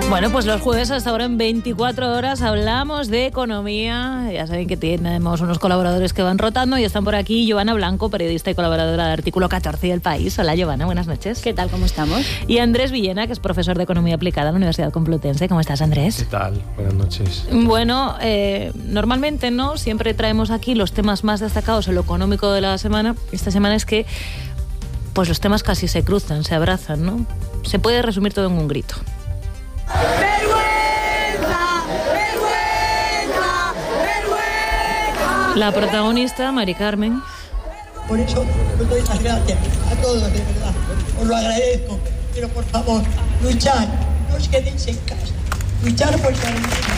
Bueno, pues los jueves hasta ahora en 24 horas hablamos de economía. Ya saben que tenemos unos colaboradores que van rotando y están por aquí Giovanna Blanco, periodista y colaboradora de Artículo 14 del País. Hola, Giovanna, buenas noches. ¿Qué tal? ¿Cómo estamos? Y Andrés Villena, que es profesor de Economía Aplicada en la Universidad Complutense. ¿Cómo estás, Andrés? ¿Qué tal? Buenas noches. Bueno, normalmente no, siempre traemos aquí los temas más destacados en lo económico de la semana. Esta semana es que pues los temas casi se cruzan, se abrazan, ¿no? Se puede resumir todo en un grito. ¡Vergüenza! ¡Vergüenza! ¡Vergüenza! La protagonista, Mari Carmen. Por eso os doy las gracias a todos, de verdad. Os lo agradezco. Pero por favor, luchad. No os quedéis en casa. Luchar por la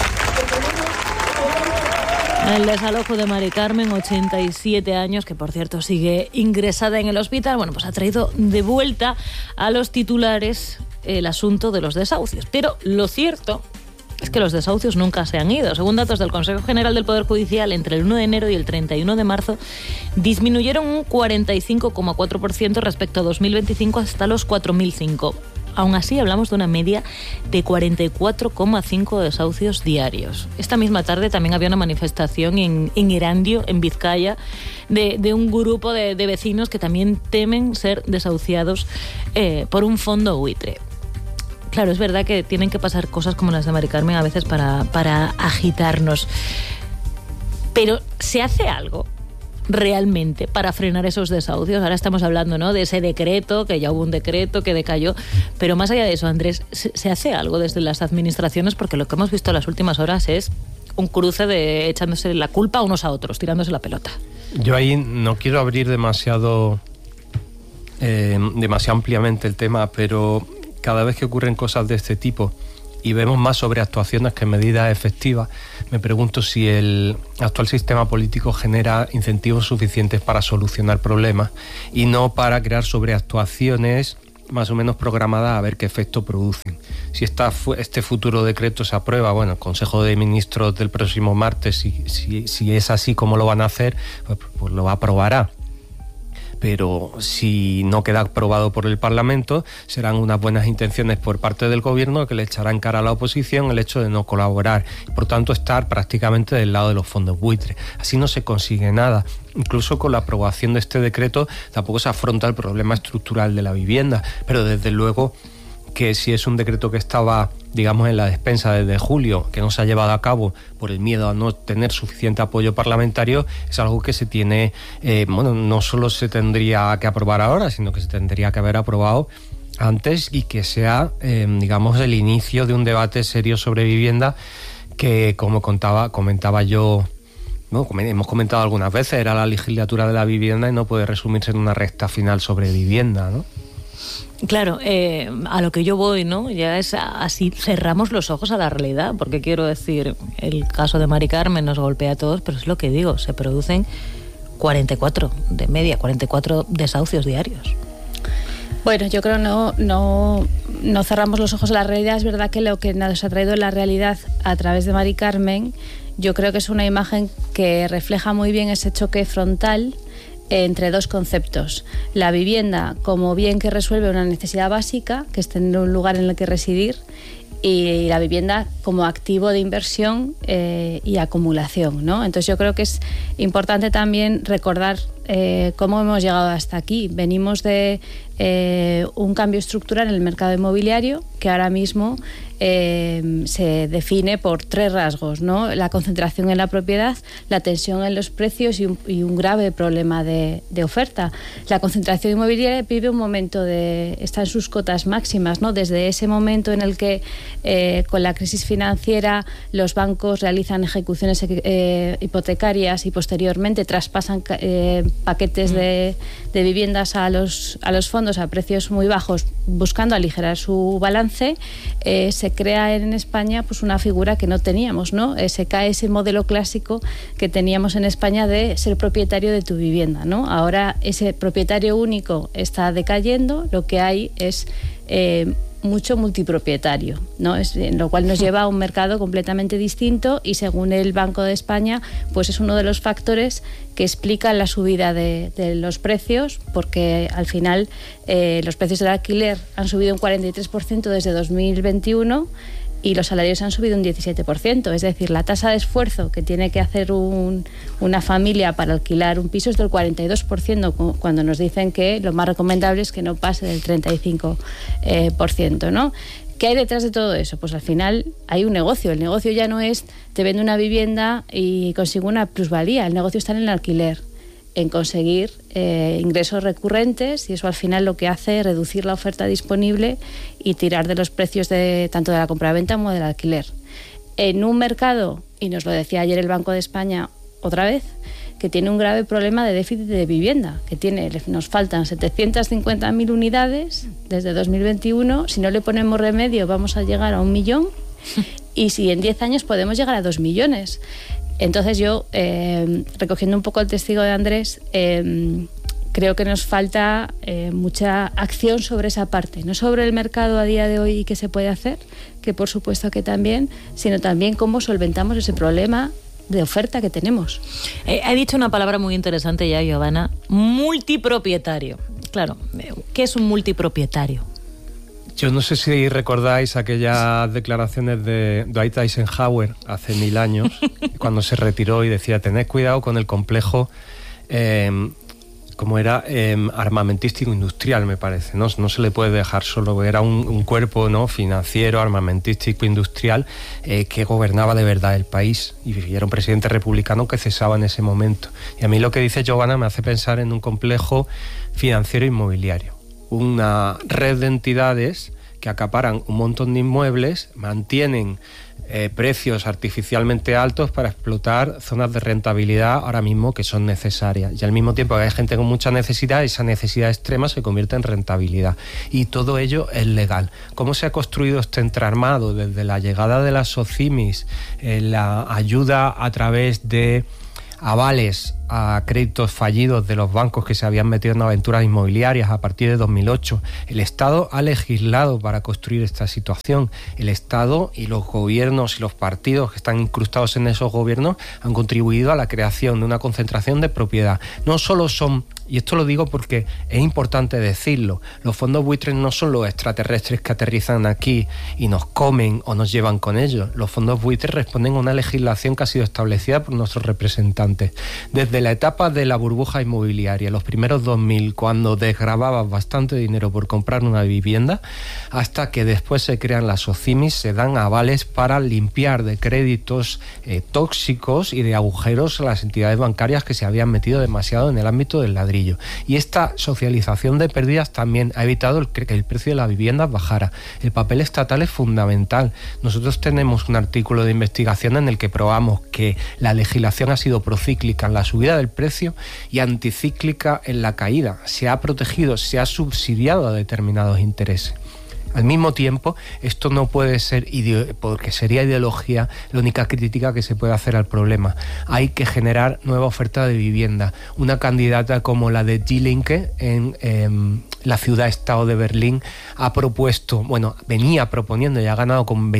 El desalojo de Mari Carmen, 87 años, que por cierto sigue ingresada en el hospital, bueno, pues ha traído de vuelta a los titulares el asunto de los desahucios. Pero lo cierto es que los desahucios nunca se han ido. Según datos del Consejo General del Poder Judicial, entre el 1 de enero y el 31 de marzo disminuyeron un 45,4% respecto a 2025 hasta los 4.005. Aún así, hablamos de una media de 44,5 desahucios diarios. Esta misma tarde también había una manifestación en Erandio, en Vizcaya, de un grupo de vecinos que también temen ser desahuciados por un fondo buitre. Claro, es verdad que tienen que pasar cosas como las de Mari Carmen a veces para agitarnos. Pero ¿se hace algo realmente para frenar esos desahucios? Ahora estamos hablando, ¿no?, de ese decreto, que ya hubo un decreto que decayó, pero más allá de eso, Andrés, ¿se hace algo desde las administraciones? Porque lo que hemos visto en las últimas horas es un cruce de echándose la culpa unos a otros, tirándose la pelota. Yo ahí no quiero abrir demasiado ampliamente el tema, pero cada vez que ocurren cosas de este tipo y vemos más sobreactuaciones que medidas efectivas, me pregunto si el actual sistema político genera incentivos suficientes para solucionar problemas y no para crear sobreactuaciones más o menos programadas a ver qué efecto producen. Si este futuro decreto se aprueba, bueno, el Consejo de Ministros del próximo martes, si es así como lo van a hacer, pues lo aprobará. Pero si no queda aprobado por el Parlamento, serán unas buenas intenciones por parte del Gobierno que le echará en cara a la oposición el hecho de no colaborar y por tanto estar prácticamente del lado de los fondos buitres. Así no se consigue nada. Incluso con la aprobación de este decreto tampoco se afronta el problema estructural de la vivienda, pero desde luego que si es un decreto que estaba, digamos, en la despensa desde julio, que no se ha llevado a cabo por el miedo a no tener suficiente apoyo parlamentario, es algo que se tiene, no solo se tendría que aprobar ahora, sino que se tendría que haber aprobado antes y que sea, digamos, el inicio de un debate serio sobre vivienda que, como comentaba yo, no, hemos comentado algunas veces, era la legislatura de la vivienda y no puede resumirse en una recta final sobre vivienda, ¿no? Claro, a lo que yo voy, ¿no? Ya es así, cerramos los ojos a la realidad, porque quiero decir, el caso de Mari Carmen nos golpea a todos, pero es lo que digo, se producen 44 desahucios diarios. Bueno, yo creo no cerramos los ojos a la realidad. Es verdad que lo que nos ha traído la realidad a través de Mari Carmen, yo creo que es una imagen que refleja muy bien ese choque frontal entre dos conceptos: la vivienda como bien que resuelve una necesidad básica, que es tener un lugar en el que residir, y la vivienda como activo de inversión y acumulación, ¿no? Entonces yo creo que es importante también recordar cómo hemos llegado hasta aquí. Venimos de un cambio estructural en el mercado inmobiliario que ahora mismo se define por tres rasgos, ¿no? La concentración en la propiedad, la tensión en los precios y un grave problema de oferta. La concentración inmobiliaria vive un momento está en sus cotas máximas, ¿no? Desde ese momento en el que con la crisis financiera los bancos realizan ejecuciones hipotecarias y posteriormente traspasan paquetes de viviendas a los fondos a precios muy bajos, buscando aligerar su balance, se crea en España pues una figura que no teníamos, ¿no? Se cae ese modelo clásico que teníamos en España de ser propietario de tu vivienda, ¿no? Ahora ese propietario único está decayendo, lo que hay es mucho multipropietario, ¿no? Lo cual nos lleva a un mercado completamente distinto y, según el Banco de España, pues es uno de los factores que explica la subida de los precios, porque al final los precios del alquiler han subido un 43% desde 2021 y los salarios han subido un 17%. Es decir, la tasa de esfuerzo que tiene que hacer una familia para alquilar un piso es del 42%, cuando nos dicen que lo más recomendable es que no pase del 35%, ¿no? ¿Qué hay detrás de todo eso? Pues al final hay un negocio. El negocio ya no es te vendo una vivienda y consigo una plusvalía. El negocio está en el alquiler, en conseguir ingresos recurrentes, y eso al final lo que hace es reducir la oferta disponible y tirar de los precios tanto de la compraventa como del alquiler. En un mercado, y nos lo decía ayer el Banco de España otra vez, que tiene un grave problema de déficit de vivienda, nos faltan 750.000 unidades desde 2021, si no le ponemos remedio vamos a llegar a 1 millón, y si en 10 años podemos llegar a 2 millones. Entonces yo, recogiendo un poco el testigo de Andrés, creo que nos falta mucha acción sobre esa parte, no sobre el mercado a día de hoy y qué se puede hacer, que por supuesto que también, sino también cómo solventamos ese problema de oferta que tenemos. Ha dicho una palabra muy interesante ya, Giovanna, multipropietario. Claro, ¿qué es un multipropietario? Yo no sé si recordáis aquellas declaraciones de Dwight Eisenhower hace 1000 años, cuando se retiró y decía, tened cuidado con el complejo, como era armamentístico industrial, me parece, ¿no? No se le puede dejar solo, era un cuerpo, ¿no?, financiero, armamentístico industrial, que gobernaba de verdad el país, y era un presidente republicano que cesaba en ese momento. Y a mí lo que dice Giovanna me hace pensar en un complejo financiero inmobiliario, una red de entidades que acaparan un montón de inmuebles, mantienen precios artificialmente altos para explotar zonas de rentabilidad ahora mismo que son necesarias, y al mismo tiempo que hay gente con mucha necesidad, esa necesidad extrema se convierte en rentabilidad, y todo ello es legal. ¿Cómo se ha construido este entramado desde la llegada de las SOCIMIs, la ayuda a través de avales a créditos fallidos de los bancos que se habían metido en aventuras inmobiliarias a partir de 2008. El Estado ha legislado para construir esta situación. El Estado y los gobiernos y los partidos que están incrustados en esos gobiernos han contribuido a la creación de una concentración de propiedad. No solo son, y esto lo digo porque es importante decirlo, los fondos buitres no son los extraterrestres que aterrizan aquí y nos comen o nos llevan con ellos. Los fondos buitres responden a una legislación que ha sido establecida por nuestros representantes. Desde la etapa de la burbuja inmobiliaria, los primeros 2000, cuando desgravabas bastante dinero por comprar una vivienda, hasta que después se crean las SOCIMIs, se dan avales para limpiar de créditos tóxicos y de agujeros a las entidades bancarias que se habían metido demasiado en el ámbito del ladrillo. Y esta socialización de pérdidas también ha evitado que el precio de la vivienda bajara. El papel estatal es fundamental. Nosotros tenemos un artículo de investigación en el que probamos que la legislación ha sido procíclica en la subida del precio y anticíclica en la caída. Se ha protegido, se ha subsidiado a determinados intereses. Al mismo tiempo, esto no puede ser, porque sería ideología, la única crítica que se puede hacer al problema. Hay que generar nueva oferta de vivienda. Una candidata como la de Die Linke en la ciudad-estado de Berlín ha propuesto, venía proponiendo y ha ganado con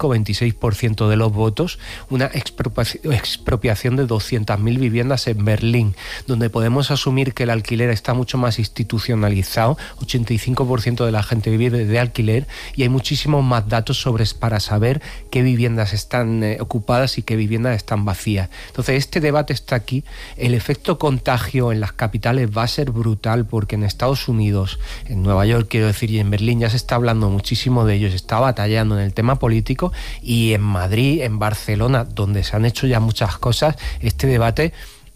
25-26% de los votos, una expropiación de 200.000 viviendas en Berlín, donde podemos asumir que el alquiler está mucho más institucionalizado, 85% de la gente vive de alquiler, y hay muchísimos más datos para saber qué viviendas están ocupadas y qué viviendas están vacías. Entonces este debate está aquí. El efecto contagio en las capitales va a ser brutal, porque en Estados Unidos, en Nueva York quiero decir, y en Berlín ya se está hablando muchísimo de ello, se está batallando en el tema político, y en Madrid, en Barcelona, donde se han hecho ya muchas cosas, este debate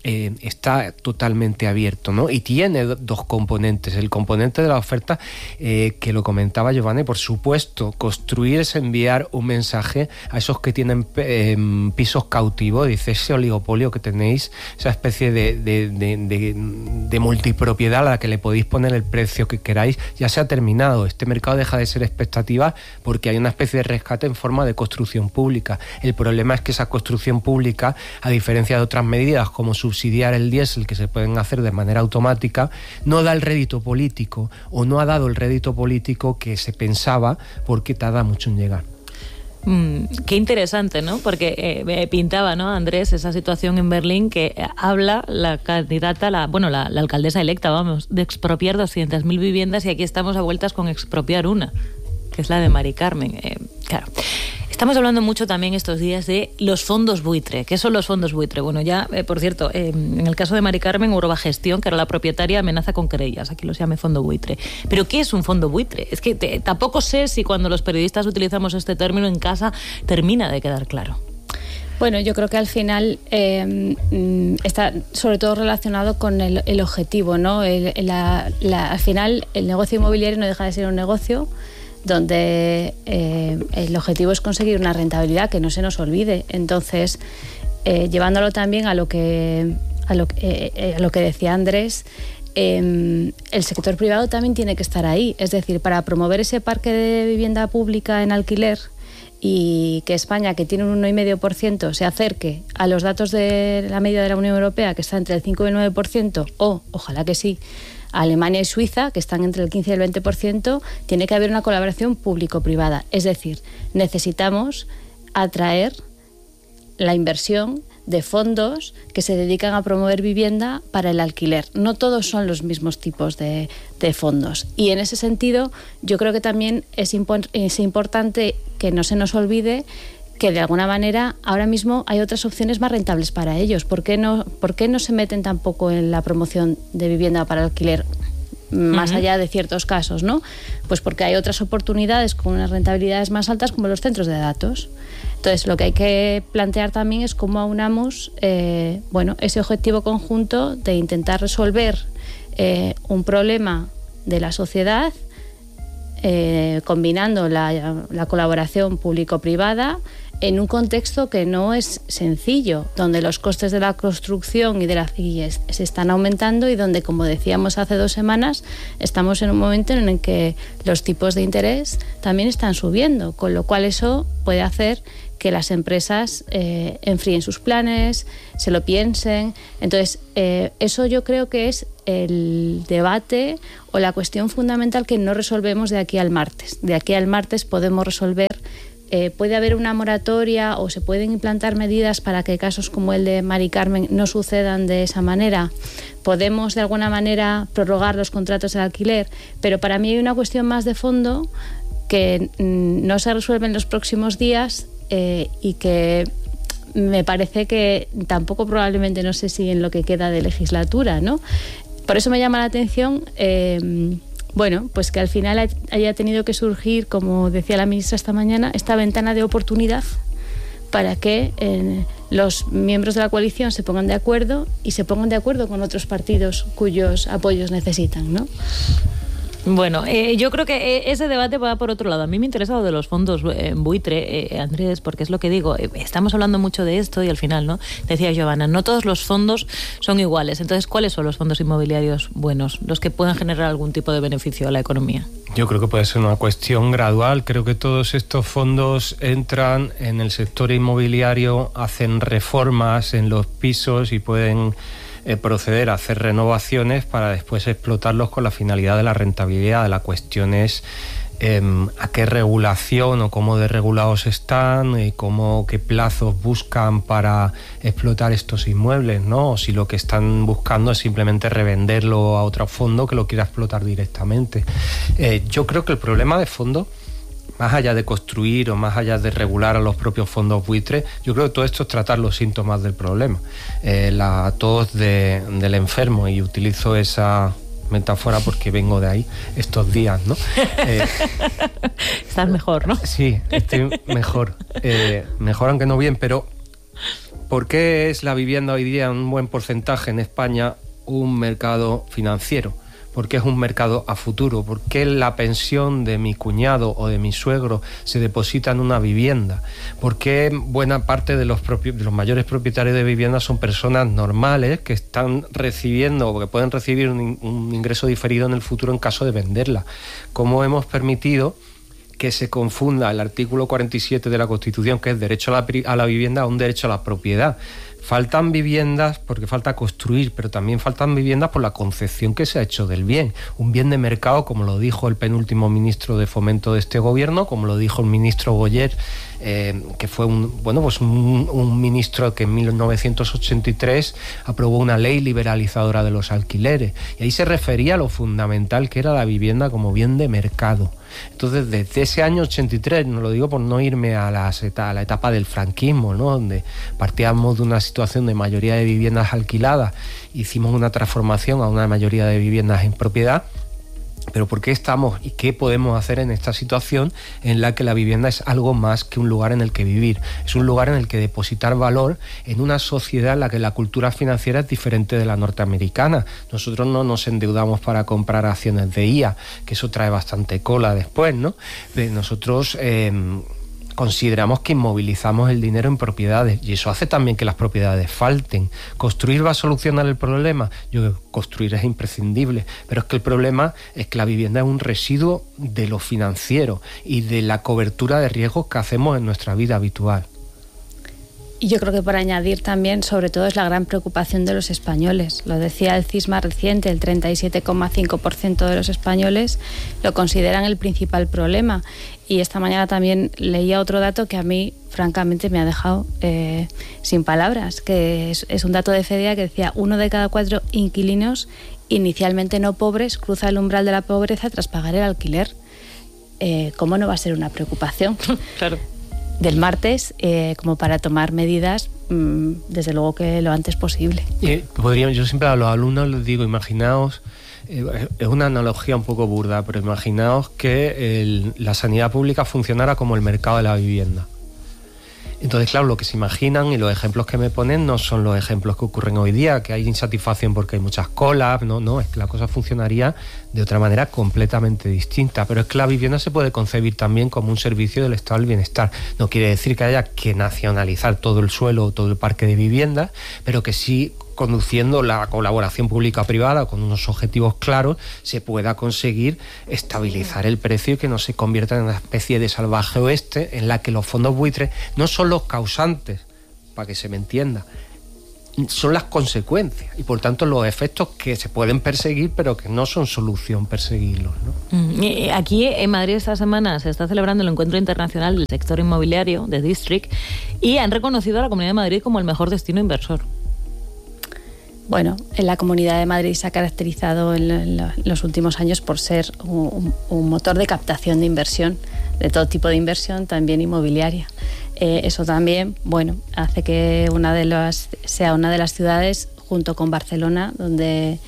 está totalmente abierto, ¿no? Y tiene dos componentes. El componente de la oferta, que lo comentaba Giovanni, por supuesto, construir es enviar un mensaje a esos que tienen pisos cautivos, dice, ese oligopolio que tenéis, esa especie de multipropiedad a la que le podéis poner el precio que queráis, ya se ha terminado. Este mercado deja de ser expectativa porque hay una especie de rescate en forma de construcción pública. El problema es que esa construcción pública, a diferencia de otras medidas como subsidiar el diésel, que se pueden hacer de manera automática, no da el rédito político, o no ha dado el rédito político que se pensaba, porque tarda mucho en llegar. Qué interesante, ¿no? Porque pintaba, ¿no, Andrés, esa situación en Berlín que habla la candidata, la alcaldesa electa, de expropiar 200.000 viviendas, y aquí estamos a vueltas con expropiar una, que es la de Mari Carmen. Claro. Estamos hablando mucho también estos días de los fondos buitre. ¿Qué son los fondos buitre? Bueno, ya, por cierto, en el caso de Mari Carmen, Urbagestión, que era la propietaria, amenaza con querellas. Aquí los llame fondo buitre. ¿Pero qué es un fondo buitre? Es que tampoco sé si cuando los periodistas utilizamos este término en casa termina de quedar claro. Bueno, yo creo que al final está sobre todo relacionado con el objetivo, ¿no? Al final el negocio inmobiliario no deja de ser un negocio donde el objetivo es conseguir una rentabilidad, que no se nos olvide. Entonces, llevándolo también a lo que decía Andrés, el sector privado también tiene que estar ahí. Es decir, para promover ese parque de vivienda pública en alquiler y que España, que tiene un 1,5%, se acerque a los datos de la media de la Unión Europea, que está entre el 5 y el 9%, o, ojalá que sí, Alemania y Suiza, que están entre el 15 y el 20%, tiene que haber una colaboración público-privada. Es decir, necesitamos atraer la inversión de fondos que se dedican a promover vivienda para el alquiler. No todos son los mismos tipos de fondos. Y en ese sentido, yo creo que también es importante que no se nos olvide que de alguna manera ahora mismo hay otras opciones más rentables para ellos. ¿Por qué no se meten tampoco en la promoción de vivienda para alquiler? Más allá de ciertos casos, ¿no? Pues porque hay otras oportunidades con unas rentabilidades más altas, como los centros de datos. Entonces, lo que hay que plantear también es cómo aunamos ese objetivo conjunto de intentar resolver un problema de la sociedad, combinando la colaboración público-privada en un contexto que no es sencillo, donde los costes de la construcción se están aumentando y donde, como decíamos hace 2 semanas, estamos en un momento en el que los tipos de interés también están subiendo, con lo cual eso puede hacer que las empresas enfríen sus planes, se lo piensen. Entonces, eso yo creo que es el debate o la cuestión fundamental que no resolvemos de aquí al martes. De aquí al martes podemos resolver. Puede haber una moratoria o se pueden implantar medidas para que casos como el de Mari Carmen no sucedan de esa manera. Podemos de alguna manera prorrogar los contratos de alquiler, pero para mí hay una cuestión más de fondo que no se resuelve en los próximos días y que me parece que tampoco probablemente, no sé si en lo que queda de legislatura, ¿no? Por eso me llama la atención pues que al final haya tenido que surgir, como decía la ministra esta mañana, esta ventana de oportunidad para que los miembros de la coalición se pongan de acuerdo y se pongan de acuerdo con otros partidos cuyos apoyos necesitan, ¿no? Bueno, yo creo que ese debate va por otro lado. A mí me interesa lo de los fondos buitre, Andrés, porque es lo que digo. Estamos hablando mucho de esto y al final, ¿no? Decía Giovanna, no todos los fondos son iguales. Entonces, ¿cuáles son los fondos inmobiliarios buenos? Los que puedan generar algún tipo de beneficio a la economía. Yo creo que puede ser una cuestión gradual. Creo que todos estos fondos entran en el sector inmobiliario, hacen reformas en los pisos y pueden proceder a hacer renovaciones para después explotarlos con la finalidad de la rentabilidad. La cuestión es a qué regulación o cómo desregulados están, qué plazos buscan para explotar estos inmuebles, ¿no? O si lo que están buscando es simplemente revenderlo a otro fondo que lo quiera explotar directamente. Yo creo que el problema de fondo, más allá de construir o más allá de regular a los propios fondos buitres, yo creo que todo esto es tratar los síntomas del problema. La tos del enfermo, y utilizo esa metáfora porque vengo de ahí estos días, ¿no? Estás mejor, ¿no? Sí, estoy mejor. Mejor aunque no bien, pero ¿por qué es la vivienda hoy día un buen porcentaje en España un mercado financiero? ¿Por qué es un mercado a futuro? ¿Por qué la pensión de mi cuñado o de mi suegro se deposita en una vivienda? ¿Por qué buena parte de los mayores propietarios de viviendas son personas normales que están recibiendo o que pueden recibir un ingreso diferido en el futuro en caso de venderla? ¿Cómo hemos permitido que se confunda el artículo 47 de la Constitución, que es derecho a la vivienda, a un derecho a la propiedad? Faltan viviendas porque falta construir, pero también faltan viviendas por la concepción que se ha hecho del bien. Un bien de mercado, como lo dijo el penúltimo ministro de Fomento de este gobierno, como lo dijo el ministro Boyer, que fue un ministro que en 1983 aprobó una ley liberalizadora de los alquileres. Y ahí se refería a lo fundamental que era la vivienda como bien de mercado. Entonces, desde ese año 83, no lo digo por no irme a la etapa del franquismo, ¿no? Donde partíamos de una situación de mayoría de viviendas alquiladas, hicimos una transformación a una mayoría de viviendas en propiedad. Pero ¿por qué estamos y qué podemos hacer en esta situación en la que la vivienda es algo más que un lugar en el que vivir? Es un lugar en el que depositar valor en una sociedad en la que la cultura financiera es diferente de la norteamericana. Nosotros no nos endeudamos para comprar acciones de IA, que eso trae bastante cola después, ¿no? Nosotros consideramos que inmovilizamos el dinero en propiedades y eso hace también que las propiedades falten. ¿Construir va a solucionar el problema? Yo creo que construir es imprescindible, pero es que el problema es que la vivienda es un residuo de lo financiero y de la cobertura de riesgos que hacemos en nuestra vida habitual. Y yo creo que por añadir también, sobre todo, es la gran preocupación de los españoles. Lo decía el CISMA reciente, el 37,5% de los españoles lo consideran el principal problema. Y esta mañana también leía otro dato que a mí, francamente, me ha dejado sin palabras, que es un dato de FEDEA que decía 1 de cada 4 inquilinos inicialmente no pobres cruza el umbral de la pobreza tras pagar el alquiler. ¿Cómo no va a ser una preocupación? Claro. Del martes, como para tomar medidas, desde luego que lo antes posible. Yo siempre a los alumnos les digo, imaginaos, es una analogía un poco burda, pero imaginaos que la sanidad pública funcionara como el mercado de la vivienda. Entonces, claro, lo que se imaginan y los ejemplos que me ponen no son los ejemplos que ocurren hoy día, que hay insatisfacción porque hay muchas colas, no, es que la cosa funcionaría de otra manera completamente distinta. Pero es que la vivienda se puede concebir también como un servicio del estado del bienestar. No quiere decir que haya que nacionalizar todo el suelo o todo el parque de viviendas, pero que sí, conduciendo la colaboración pública-privada con unos objetivos claros, se pueda conseguir estabilizar el precio y que no se convierta en una especie de salvaje oeste en la que los fondos buitres no son los causantes, para que se me entienda, son las consecuencias y por tanto los efectos que se pueden perseguir pero que no son solución perseguirlos, ¿no? Aquí en Madrid esta semana se está celebrando el Encuentro Internacional del Sector Inmobiliario de District y han reconocido a la Comunidad de Madrid como el mejor destino inversor. Bueno, en la Comunidad de Madrid se ha caracterizado en los últimos años por ser un motor de captación de inversión, de todo tipo de inversión, también inmobiliaria. Eso también, bueno, hace que sea una de las ciudades, junto con Barcelona, donde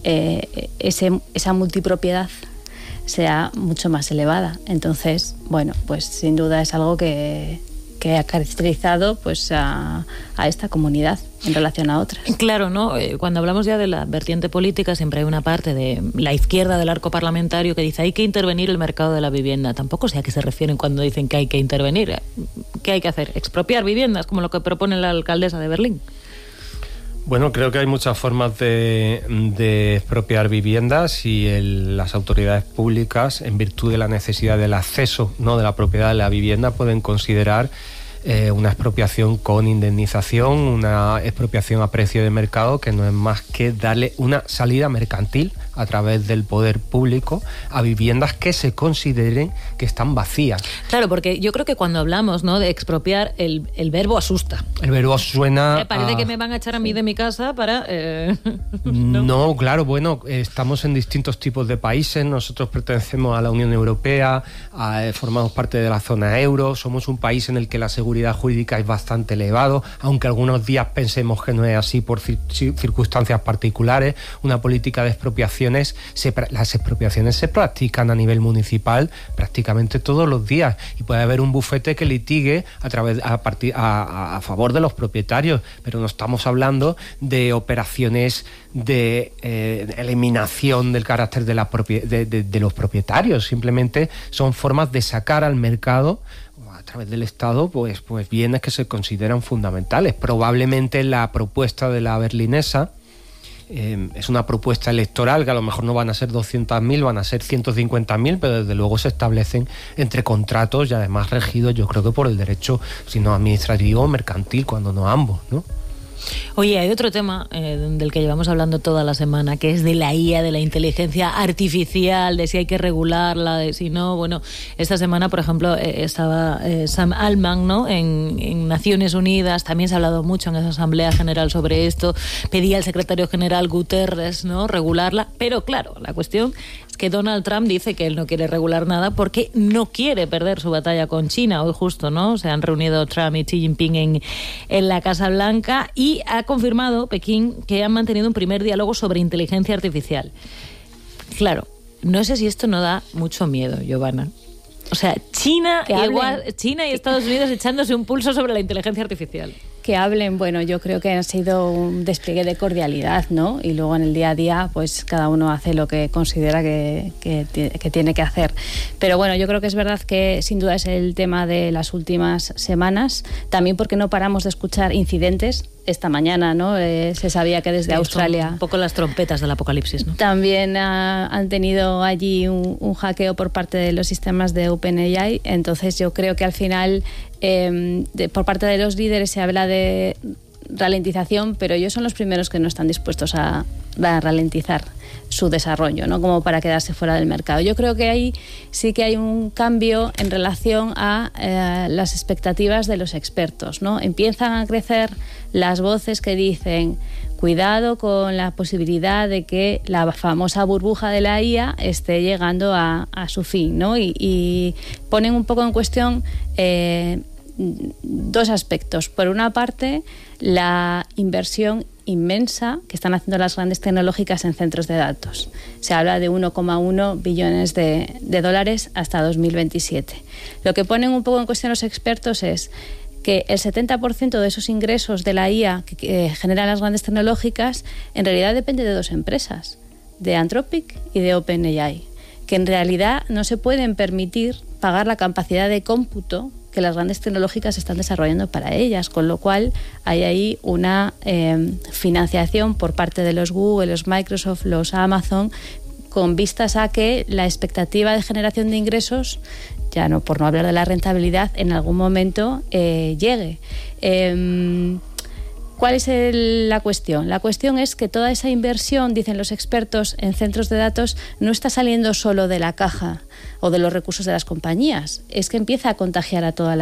esa multipropiedad sea mucho más elevada. Entonces, bueno, pues sin duda es algo que ha caracterizado pues a esta comunidad en relación a otras. Claro, ¿no? Cuando hablamos ya de la vertiente política, siempre hay una parte de la izquierda del arco parlamentario que dice hay que intervenir el mercado de la vivienda. Tampoco sé a qué se refieren cuando dicen que hay que intervenir. ¿Qué hay que hacer? ¿Expropiar viviendas, como lo que propone la alcaldesa de Berlín? Bueno, creo que hay muchas formas de expropiar viviendas y las autoridades públicas, en virtud de la necesidad del acceso, ¿no?, de la propiedad de la vivienda, pueden considerar una expropiación con indemnización, una expropiación a precio de mercado, que no es más que darle una salida mercantil a través del poder público a viviendas que se consideren que están vacías. Claro, porque yo creo que cuando hablamos, ¿no?, de expropiar, el verbo asusta. El verbo suena... parece que me van a echar a mí de mi casa para... No, claro, bueno, estamos en distintos tipos de países, nosotros pertenecemos a la Unión Europea, formamos parte de la zona euro, somos un país en el que la seguridad jurídica es bastante elevado, aunque algunos días pensemos que no es así por circunstancias particulares. Una política de expropiaciones, las expropiaciones se practican a nivel municipal prácticamente todos los días y puede haber un bufete que litigue a favor de los propietarios, pero no estamos hablando de operaciones de eliminación del carácter de los propietarios. Simplemente son formas de sacar al mercado a través del Estado pues bienes que se consideran fundamentales. Probablemente la propuesta de la berlinesa es una propuesta electoral que a lo mejor no van a ser 200.000, van a ser 150.000, pero desde luego se establecen entre contratos y además regidos, yo creo que por el derecho, si no administrativo o mercantil, cuando no ambos, ¿no? Oye, hay otro tema del que llevamos hablando toda la semana, que es de la IA, de la inteligencia artificial, de si hay que regularla, de si no. Bueno, esta semana, por ejemplo, estaba Sam Altman, ¿no?, en Naciones Unidas. También se ha hablado mucho en esa Asamblea General sobre esto. Pedía al secretario general Guterres, ¿no?, regularla. Pero claro, la cuestión es que Donald Trump dice que él no quiere regular nada porque no quiere perder su batalla con China. Hoy justo, ¿no?, se han reunido Trump y Xi Jinping en la Casa Blanca, y ha confirmado Pekín que han mantenido un primer diálogo sobre inteligencia artificial. Claro, no sé si esto no da mucho miedo, Giovanna. O sea, China y Estados Unidos echándose un pulso sobre la inteligencia artificial. Que hablen, bueno, yo creo que ha sido un despliegue de cordialidad, ¿no? Y luego en el día a día, pues cada uno hace lo que considera que tiene que hacer. Pero bueno, yo creo que es verdad que sin duda es el tema de las últimas semanas, también porque no paramos de escuchar incidentes. Esta mañana, ¿no?, se sabía que desde Australia... Un poco las trompetas del apocalipsis, ¿no? También han tenido allí un hackeo por parte de los sistemas de OpenAI. Entonces yo creo que al final, por parte de los líderes se habla de ralentización, pero ellos son los primeros que no están dispuestos a ralentizar su desarrollo, ¿no?, como para quedarse fuera del mercado. Yo creo que ahí sí que hay un cambio en relación a las expectativas de los expertos, ¿no? Empiezan a crecer las voces que dicen: cuidado con la posibilidad de que la famosa burbuja de la IA esté llegando a su fin, ¿no? Y ponen un poco en cuestión dos aspectos. Por una parte, la inversión inmensa que están haciendo las grandes tecnológicas en centros de datos. Se habla de 1,1 billones de dólares hasta 2027. Lo que ponen un poco en cuestión los expertos es que el 70% de esos ingresos de la IA que generan las grandes tecnológicas en realidad depende de dos empresas, de Anthropic y de OpenAI, que en realidad no se pueden permitir pagar la capacidad de cómputo que las grandes tecnológicas están desarrollando para ellas, con lo cual hay ahí una financiación por parte de los Google, los Microsoft, los Amazon, con vistas a que la expectativa de generación de ingresos, ya no por no hablar de la rentabilidad, en algún momento llegue. ¿Cuál es la cuestión? La cuestión es que toda esa inversión, dicen los expertos en centros de datos, no está saliendo solo de la caja o de los recursos de las compañías, es que empieza a contagiar a toda la